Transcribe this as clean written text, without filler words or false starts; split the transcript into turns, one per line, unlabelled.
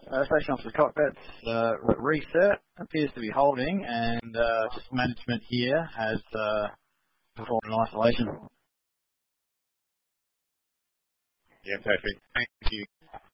Station Officer Cockpit's reset appears to be holding, and just management here has performed an isolation.
Yeah, perfect. Thank you.